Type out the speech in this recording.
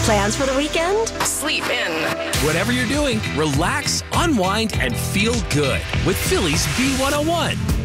Plans for the weekend? Sleep in. Whatever you're doing, relax, unwind, and feel good with Philly's B101.